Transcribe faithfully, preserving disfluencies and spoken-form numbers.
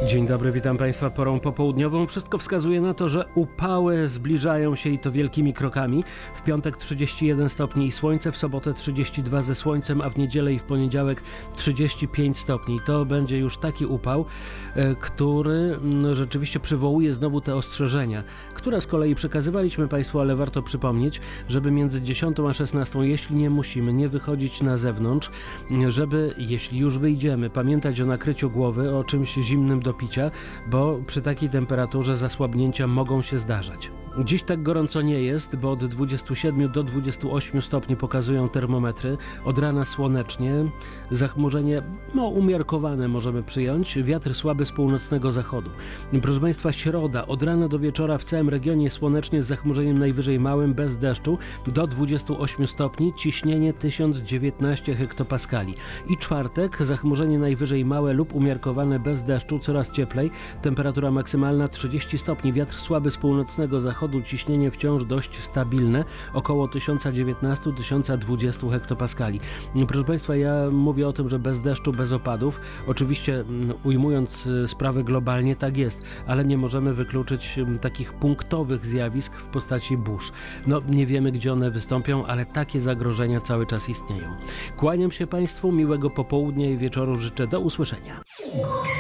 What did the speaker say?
Dzień dobry, witam Państwa porą popołudniową. Wszystko wskazuje na to, że upały zbliżają się i to wielkimi krokami. W piątek trzydzieści jeden stopni i słońce, w sobotę trzydzieści dwa ze słońcem, a w niedzielę i w poniedziałek trzydzieści pięć stopni. To będzie już taki upał, który rzeczywiście przywołuje znowu te ostrzeżenia, które z kolei przekazywaliśmy Państwu, ale warto przypomnieć, żeby między dziesiątą a szesnastą, jeśli nie musimy, nie wychodzić na zewnątrz, żeby, jeśli już wyjdziemy, pamiętać o nakryciu głowy, o czymś zimnym do picia, bo przy takiej temperaturze zasłabnięcia mogą się zdarzać. Dziś tak gorąco nie jest, bo od dwudziestu siedmiu do dwudziestu ośmiu stopni pokazują termometry. Od rana słonecznie, zachmurzenie no, umiarkowane możemy przyjąć, wiatr słaby z północnego zachodu. Proszę Państwa, środa, od rana do wieczora w całym regionie słonecznie z zachmurzeniem najwyżej małym, bez deszczu, do dwudziestu ośmiu stopni, ciśnienie tysiąc dziewiętnaście hektopaskali. I czwartek, zachmurzenie najwyżej małe lub umiarkowane, bez deszczu, coraz cieplej, temperatura maksymalna trzydzieści stopni, wiatr słaby z północnego zachodu, ciśnienie wciąż dość stabilne, około tysiąc dziewiętnaście do tysiąc dwadzieścia hektopaskali. Proszę Państwa, ja mówię o tym, że bez deszczu, bez opadów. Oczywiście ujmując sprawę globalnie, tak jest, ale nie możemy wykluczyć takich punktowych zjawisk w postaci burz. No, nie wiemy, gdzie one wystąpią, ale takie zagrożenia cały czas istnieją. Kłaniam się Państwu, miłego popołudnia i wieczoru życzę. Do usłyszenia.